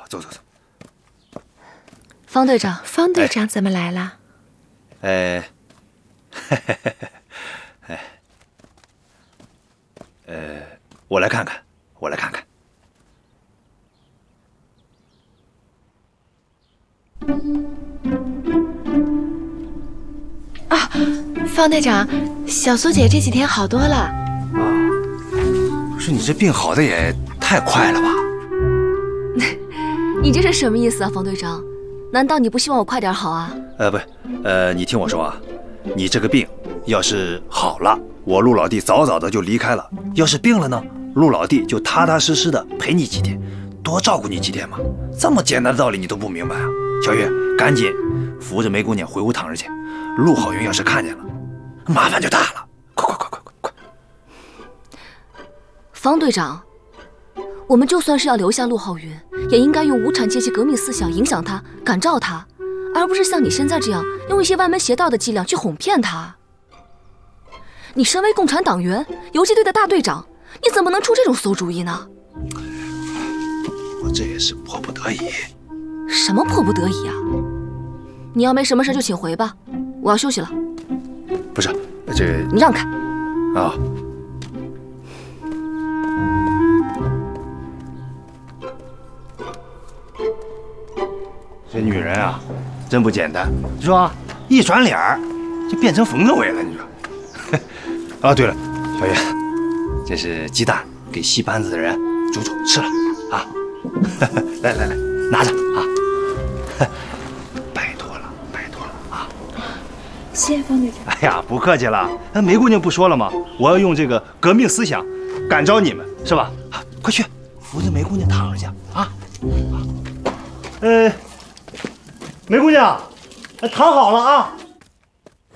走走走。 方队长， 方队长怎么来了？ 我来看看，我来看看。 啊，方队长，小苏姐这几天好多了。 啊，不是你这病好的也太快了吧？ 你这是什么意思啊，方队长？难道你不希望我快点好啊？ 不，你听我说啊，你这个病要是好了，我陆老弟早早的就离开了；要是病了呢，陆老弟就踏踏实实的陪你几天，多照顾你几天嘛。这么简单的道理你都不明白啊？小月，赶紧扶着梅姑娘回屋躺着去。陆浩云要是看见了，麻烦就大了。快！ 方队长，我们就算是要留下陆浩云，也应该用无产阶级革命思想影响他、感召他，而不是像你现在这样用一些歪门邪道的伎俩去哄骗他。你身为共产党员、游击队的大队长，你怎么能出这种馊主意呢？ 我这也是迫不得已。 什么迫不得已啊？你要没什么事就请回吧，我要休息了。 不是，这个你让开。 啊。这女人啊，真不简单。你说啊，一转脸儿就变成冯政委了。你说，啊，对了，小月，这是鸡蛋，给戏班子的人煮吃了啊。来，拿着啊。拜托了啊！ 谢谢方队长。 哎呀，不客气了。梅姑娘不说了吗？我要用这个革命思想感召你们，是吧？啊，快去扶着梅姑娘躺下啊！梅姑娘，躺好了啊！